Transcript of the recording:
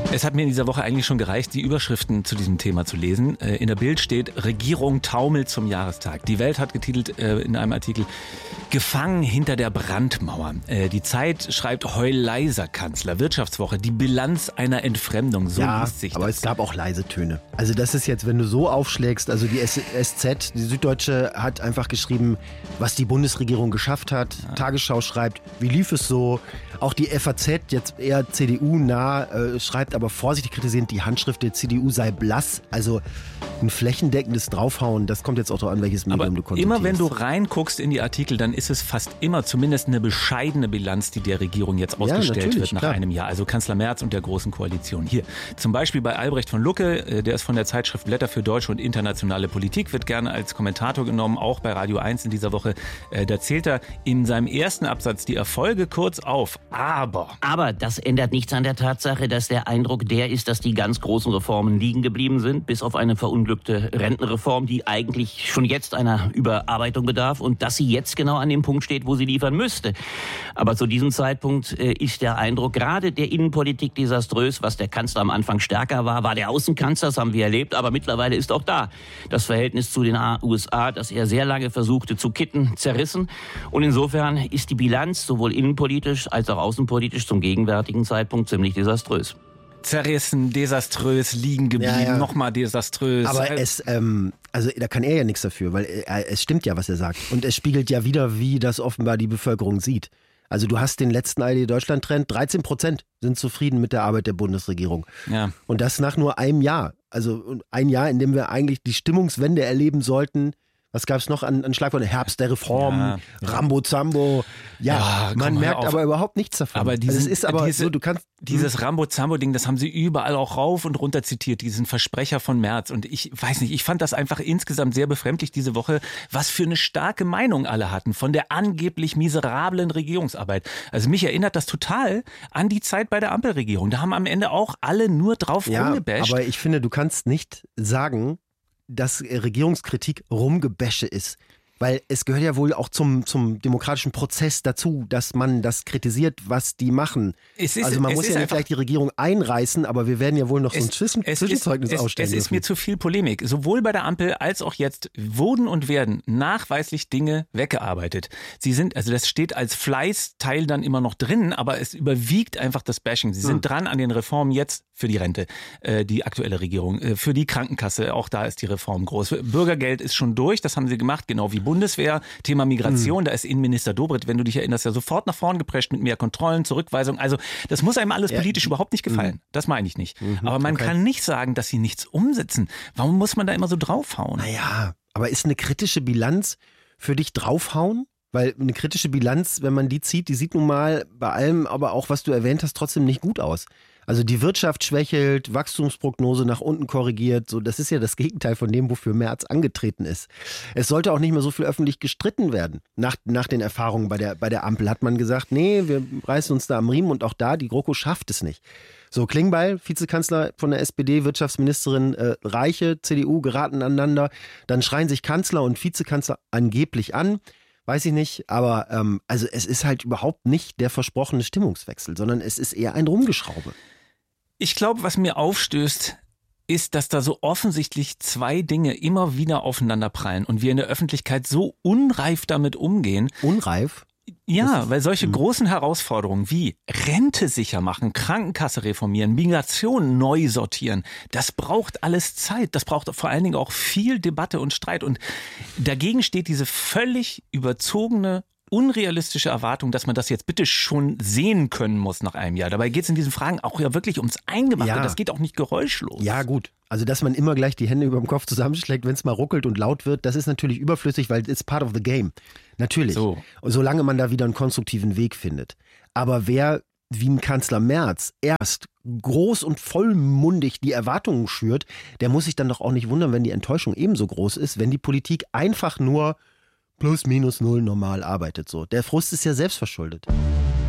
Es hat mir in dieser Woche eigentlich schon gereicht, die Überschriften zu diesem Thema zu lesen. In der Bild steht, Regierung taumelt zum Jahrestag. Die Welt hat getitelt in einem Artikel, Gefangen hinter der Brandmauer. Die Zeit schreibt, Heul-leiser Kanzler. Wirtschaftswoche, die Bilanz einer Entfremdung. So liest sich das. Aber es gab auch leise Töne. Also das ist jetzt, wenn du so aufschlägst, also die SZ, die Süddeutsche, hat einfach geschrieben, was die Bundesregierung geschafft hat. Ja. Tagesschau schreibt, wie lief es so? Auch die FAZ, jetzt eher CDU-nah, schreibt aber vorsichtig kritisierend, die Handschrift der CDU sei blass. Also ein flächendeckendes Draufhauen, das kommt jetzt auch darauf an, welches Medium du konsultierst. Immer wenn du reinguckst in die Artikel, dann ist es fast immer zumindest eine bescheidene Bilanz, die der Regierung jetzt ausgestellt wird nach einem Jahr. Also Kanzler Merz und der Großen Koalition. Hier zum Beispiel bei Albrecht von Lucke, der ist von der Zeitschrift Blätter für deutsche und internationale Politik, wird gerne als Kommentator genommen, auch bei Radio 1 in dieser Woche. Da zählt er in seinem ersten Absatz die Erfolge kurz auf. Aber das ändert nichts an der Tatsache, dass der Eindruck der ist, dass die ganz großen Reformen liegen geblieben sind, bis auf eine verunglückte Rentenreform, die eigentlich schon jetzt einer Überarbeitung bedarf und dass sie jetzt genau an dem Punkt steht, wo sie liefern müsste. Aber zu diesem Zeitpunkt ist der Eindruck gerade der Innenpolitik desaströs. Was der Kanzler am Anfang stärker war der Außenkanzler, das haben wir erlebt, aber mittlerweile ist auch da das Verhältnis zu den USA, das er sehr lange versuchte zu kitten, zerrissen. Und insofern ist die Bilanz sowohl innenpolitisch als auch außenpolitisch zum gegenwärtigen Zeitpunkt ziemlich desaströs. Zerrissen, desaströs, liegen geblieben, nochmal desaströs. Aber also da kann er ja nichts dafür, weil es stimmt ja, was er sagt. Und es spiegelt ja wieder, wie das offenbar die Bevölkerung sieht. Also du hast den letzten ARD-Deutschland-Trend, 13% sind zufrieden mit der Arbeit der Bundesregierung. Ja. Und das nach nur einem Jahr. Also ein Jahr, in dem wir eigentlich die Stimmungswende erleben sollten. Was gab es noch an Schlagworten? Herbst der Reform, Rambo-Zambo. Man merkt aber überhaupt nichts davon. Aber dieses Rambo-Zambo-Ding, das haben sie überall auch rauf und runter zitiert, diesen Versprecher von Merz. Und ich weiß nicht, ich fand das einfach insgesamt sehr befremdlich diese Woche, was für eine starke Meinung alle hatten von der angeblich miserablen Regierungsarbeit. Also mich erinnert das total an die Zeit bei der Ampelregierung. Da haben am Ende auch alle nur drauf rumgebasht. Aber ich finde, du kannst nicht sagen, dass Regierungskritik Rumgebäsche ist. Weil es gehört ja wohl auch zum demokratischen Prozess dazu, dass man das kritisiert, was die machen. Man muss ja nicht gleich die Regierung einreißen, aber wir werden ja wohl noch so ein Zwischenzeugnis ausstellen. Es ist mir zu viel Polemik. Sowohl bei der Ampel als auch jetzt wurden und werden nachweislich Dinge weggearbeitet. Das steht als Fleißteil dann immer noch drin, aber es überwiegt einfach das Bashing. Sie sind dran an den Reformen jetzt für die Rente, die aktuelle Regierung, für die Krankenkasse, auch da ist die Reform groß. Bürgergeld ist schon durch, das haben sie gemacht, genau wie Bundeswehr, Thema Migration, da ist Innenminister Dobrindt, wenn du dich erinnerst, ja sofort nach vorn geprescht mit mehr Kontrollen, Zurückweisung. Also das muss einem alles politisch überhaupt nicht gefallen. Das meine ich nicht. Aber man kann nicht sagen, dass sie nichts umsetzen. Warum muss man da immer so draufhauen? Naja, aber ist eine kritische Bilanz für dich draufhauen? Weil eine kritische Bilanz, wenn man die zieht, die sieht nun mal bei allem, aber auch was du erwähnt hast, trotzdem nicht gut aus. Also die Wirtschaft schwächelt, Wachstumsprognose nach unten korrigiert. So, das ist ja das Gegenteil von dem, wofür Merz angetreten ist. Es sollte auch nicht mehr so viel öffentlich gestritten werden. Nach den Erfahrungen bei der Ampel hat man gesagt, nee, wir reißen uns da am Riemen und auch da, die GroKo schafft es nicht. So, Klingbeil, Vizekanzler von der SPD, Wirtschaftsministerin Reiche, CDU geraten aneinander. Dann schreien sich Kanzler und Vizekanzler angeblich an. Weiß ich nicht, aber also es ist halt überhaupt nicht der versprochene Stimmungswechsel, sondern es ist eher ein Rumgeschraube. Ich glaube, was mir aufstößt, ist, dass da so offensichtlich zwei Dinge immer wieder aufeinander prallen und wir in der Öffentlichkeit so unreif damit umgehen. Unreif? Ja, weil solche großen Herausforderungen wie Rente sicher machen, Krankenkasse reformieren, Migration neu sortieren, das braucht alles Zeit. Das braucht vor allen Dingen auch viel Debatte und Streit. Und dagegen steht diese völlig überzogene, unrealistische Erwartung, dass man das jetzt bitte schon sehen können muss nach einem Jahr. Dabei geht es in diesen Fragen auch ja wirklich ums Eingemachte. Ja. Das geht auch nicht geräuschlos. Ja, gut. Also, dass man immer gleich die Hände über dem Kopf zusammenschlägt, wenn es mal ruckelt und laut wird, das ist natürlich überflüssig, weil it's part of the game. Natürlich. So. Solange man da wieder einen konstruktiven Weg findet. Aber wer wie ein Kanzler Merz erst groß und vollmundig die Erwartungen schürt, der muss sich dann doch auch nicht wundern, wenn die Enttäuschung ebenso groß ist, wenn die Politik einfach nur plus minus null normal arbeitet. So. Der Frust ist ja selbstverschuldet.